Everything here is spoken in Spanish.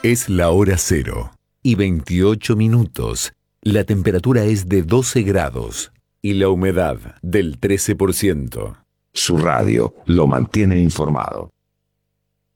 Es la hora 0:28. La temperatura es de 12 grados y la humedad del 13%. Su radio lo mantiene informado.